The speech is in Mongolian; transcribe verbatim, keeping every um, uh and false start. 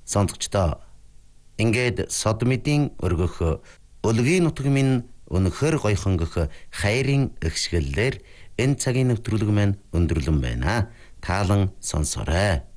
Сонсогчдоо ингээд Содомидын өргөх Өлгийн нутаг минь өнөхөр гойхон гэх хайрын өгшгөллөр энэ цагийн нэвтрүүлэг маань өндөрлөн байна. Таалан сонсоорой.